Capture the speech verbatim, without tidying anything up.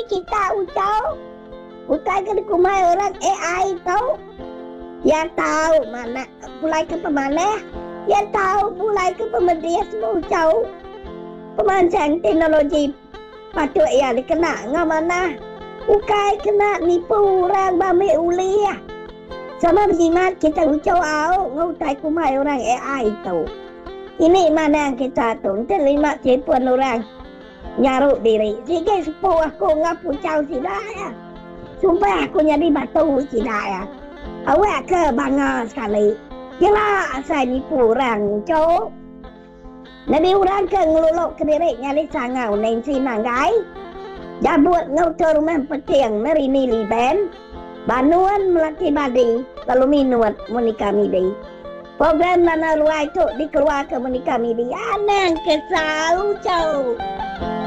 kita ucau. Bukan ke dikumai orang A I tahu. Yang tahu mana mulai ke pemana. Yang tahu mulai ke pemerintah semua ucau. Pemancang teknologi patut ya dikena ngah mana. Bukan kena nipu orang bami uli ya. Sama berjimat kita ucau au ngutai kumai orang A I tahu. Ini mana yang kita tahu. Terima tipuan orang nyaruk diri. Sikit sepuh aku ngapu ucau tidak ya. Sumpah aku jadi batu tidak ya. Awak ke bangga sekali. Jelas saya nipu orang cok. Nabi orang ke ngeluluk ke diri nyali sangau neng sinanggai. Jabut ngautur rumah petiang merini liben. Banuan melatih badi lalu minuat monika midi. Program mana luai tu dikeluarkan monika midi. Anang kesal cok.